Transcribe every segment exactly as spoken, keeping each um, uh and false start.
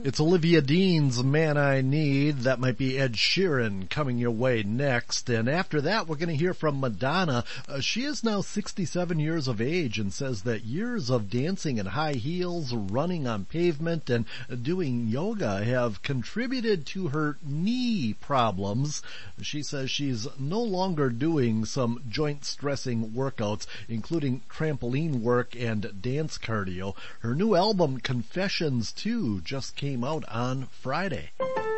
It's Olivia Dean's Man I Need. That might be Ed Sheeran coming your way next. And after that, we're going to hear from Madonna. Uh, she is now sixty-seven years of age and says that years of dancing in high heels, running on pavement, and doing yoga have contributed to her knee problems. She says she's no longer doing some joint-stressing workouts, including trampoline work and dance cardio. Her new album, Confessions two, just came out on Friday.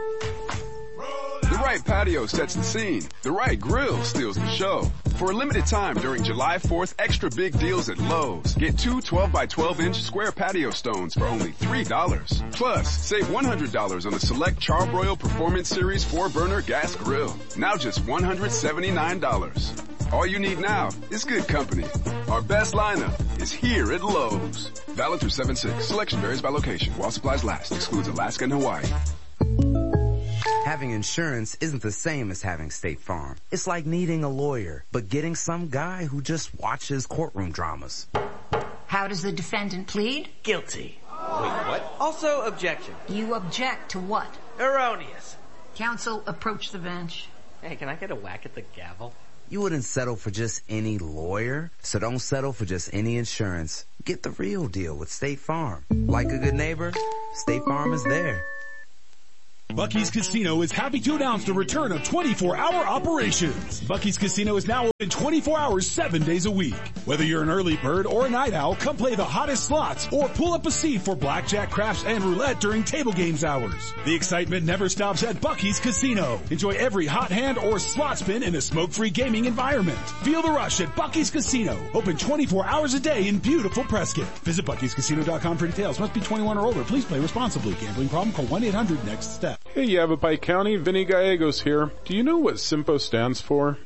The right patio sets the scene. The right grill steals the show. For a limited time during July fourth, extra big deals at Lowe's. Get two twelve by twelve inch square patio stones for only three dollars. Plus, save one hundred dollars on the select Charbroil Performance Series four burner gas grill. Now just one hundred seventy-nine dollars. All you need now is good company. Our best lineup is here at Lowe's. Valid through seven six. Selection varies by location. While supplies last. Excludes Alaska and Hawaii. Having insurance isn't the same as having State Farm. It's like needing a lawyer, but getting some guy who just watches courtroom dramas. How does the defendant plead? Guilty. Wait, what? Also objection. You object to what? Erroneous. Counsel, approach the bench. Hey, can I get a whack at the gavel? You wouldn't settle for just any lawyer, so don't settle for just any insurance. Get the real deal with State Farm. Like a good neighbor, State Farm is there. Bucky's Casino is happy to announce the return of twenty-four hour operations. Bucky's Casino is now open twenty-four hours, seven days a week. Whether you're an early bird or a night owl, come play the hottest slots or pull up a seat for blackjack, craps, and roulette during table games hours. The excitement never stops at Bucky's Casino. Enjoy every hot hand or slot spin in a smoke-free gaming environment. Feel the rush at Bucky's Casino. Open twenty-four hours a day in beautiful Prescott. Visit Bucky's Casino dot com for details. Must be twenty-one or older. Please play responsibly. Gambling problem? Call one eight hundred next step. Hey, Yavapai County, Vinny Gallegos here. Do you know what SIMPO stands for?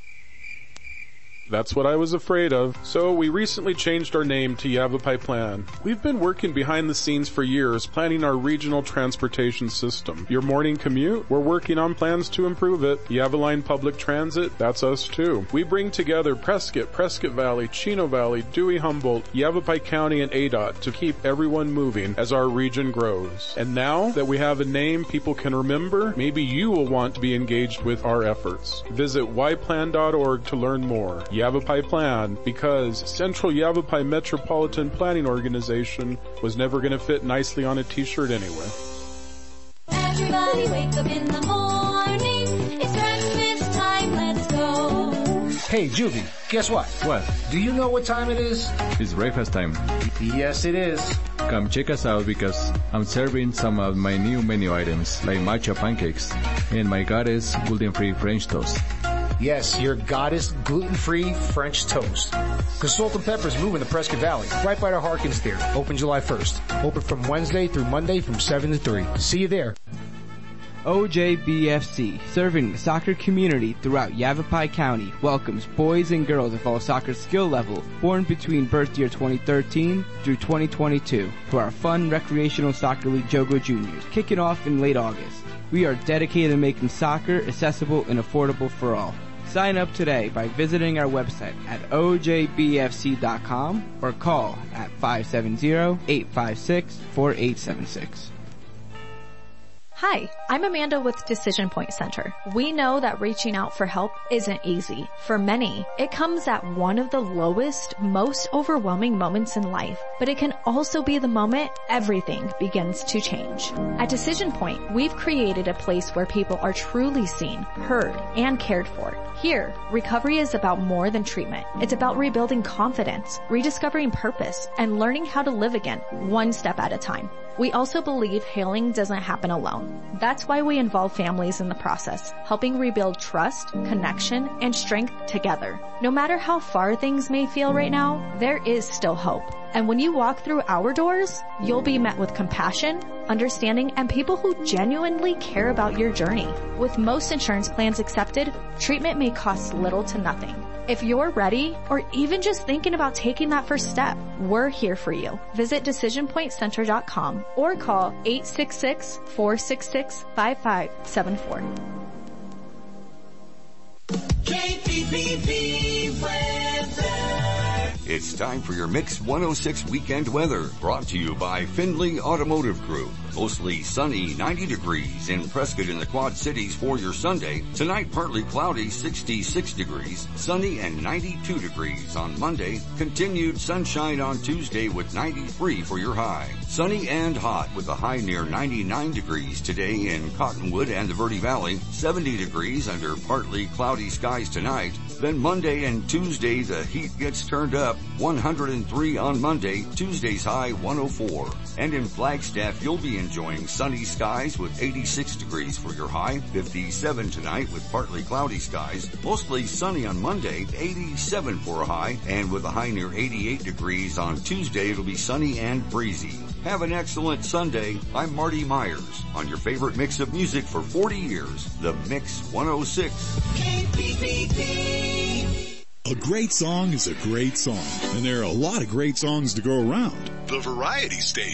That's what I was afraid of. So we recently changed our name to Yavapai Plan. We've been working behind the scenes for years planning our regional transportation system. Your morning commute? We're working on plans to improve it. Yavaline Public Transit? That's us too. We bring together Prescott, Prescott Valley, Chino Valley, Dewey Humboldt, Yavapai County, and A D O T to keep everyone moving as our region grows. And now that we have a name people can remember, maybe you will want to be engaged with our efforts. Visit y plan dot org to learn more. Yavapai Plan, because Central Yavapai Metropolitan Planning Organization was never going to fit nicely on a t-shirt anyway. Everybody wake up in the morning, it's breakfast time, let's go. Hey, Juvie, guess what? What? Do you know what time it is? It's breakfast time. Yes, it is. Come check us out because I'm serving some of my new menu items like matcha pancakes and my goddess gluten-free French toast. Yes, your goddess gluten-free French toast. Cause Salt and Pepper's moving to Prescott Valley, right by the Harkins Theater. Open July first. Open from Wednesday through Monday from seven to three. See you there. O J B F C, serving the soccer community throughout Yavapai County, welcomes boys and girls of all soccer skill level born between birth year twenty thirteen through twenty twenty-two to our fun recreational soccer league Jogo Juniors, kicking off in late August. We are dedicated to making soccer accessible and affordable for all. Sign up today by visiting our website at O J B F C dot com or call at five seven zero, eight five six, four eight seven six. Hi, I'm Amanda with Decision Point Center. We know that reaching out for help isn't easy. For many, it comes at one of the lowest, most overwhelming moments in life, but it can also be the moment everything begins to change. At Decision Point, we've created a place where people are truly seen, heard, and cared for. Here, recovery is about more than treatment. It's about rebuilding confidence, rediscovering purpose, and learning how to live again, one step at a time. We also believe healing doesn't happen alone. That's why we involve families in the process, helping rebuild trust, connection, and strength together. No matter how far things may feel right now, there is still hope. And when you walk through our doors, you'll be met with compassion, understanding, and people who genuinely care about your journey. With most insurance plans accepted, treatment may cost little to nothing. If you're ready, or even just thinking about taking that first step, we're here for you. Visit decision point center dot com or call eight six six, four six six, five five seven four. K P P B weather. It's time for your Mix one oh six weekend weather, brought to you by Findlay Automotive Group. Mostly sunny, ninety degrees in Prescott and the Quad Cities for your Sunday. Tonight, partly cloudy, sixty-six degrees. Sunny and ninety-two degrees on Monday. Continued sunshine on Tuesday with ninety-three for your high. Sunny and hot with a high near ninety-nine degrees today in Cottonwood and the Verde Valley. seventy degrees under partly cloudy skies tonight. Then Monday and Tuesday, the heat gets turned up. one hundred three on Monday. Tuesday's high one oh four. And in Flagstaff, you'll be enjoying sunny skies with eighty-six degrees for your high. fifty-seven tonight with partly cloudy skies. Mostly sunny on Monday. eighty-seven for a high. And with a high near eighty-eight degrees on Tuesday, it'll be sunny and breezy. Have an excellent Sunday. I'm Marty Myers on your favorite mix of music for forty years. The Mix one oh six. K P P P. A great song is a great song, and there are a lot of great songs to go around. The Variety Station.